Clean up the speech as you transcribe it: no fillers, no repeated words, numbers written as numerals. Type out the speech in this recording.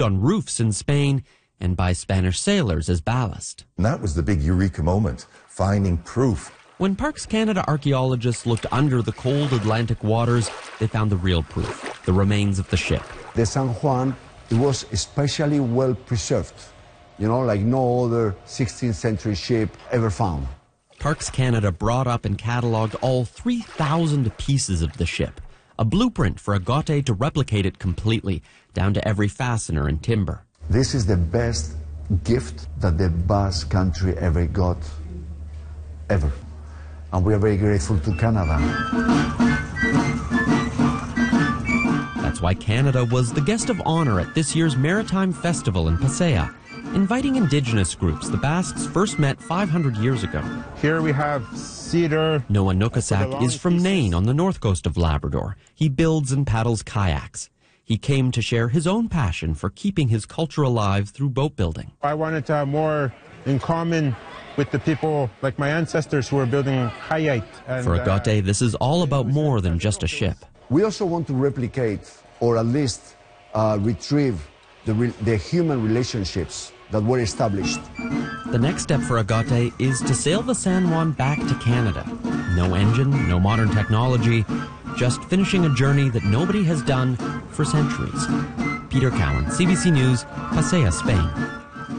on roofs in Spain and by Spanish sailors as ballast. And that was the big eureka moment, finding proof. When Parks Canada archaeologists looked under the cold Atlantic waters, they found the real proof, the remains of the ship. The San Juan, it was especially well preserved, like no other 16th century ship ever found. Parks Canada brought up and catalogued all 3,000 pieces of the ship, a blueprint for Agape to replicate it completely, down to every fastener and timber. This is the best gift that the Basque country ever got, ever. And we are very grateful to Canada. That's why Canada was the guest of honor at this year's Maritime Festival in Pasaya, inviting indigenous groups the Basques first met 500 years ago. Here we have cedar. Noah Nukasak is from Nain on the north coast of Labrador. He builds and paddles kayaks. He came to share his own passion for keeping his culture alive through boat building. I wanted to have more in common with the people like my ancestors who were building kayak. For Agape, this is all about more than just a ship. We also want to replicate, or at least retrieve, the human relationships that were established. The next step for Agape is to sail the San Juan back to Canada. No engine, no modern technology, just finishing a journey that nobody has done for centuries. Peter Cowan, CBC News, Pasaya, Spain.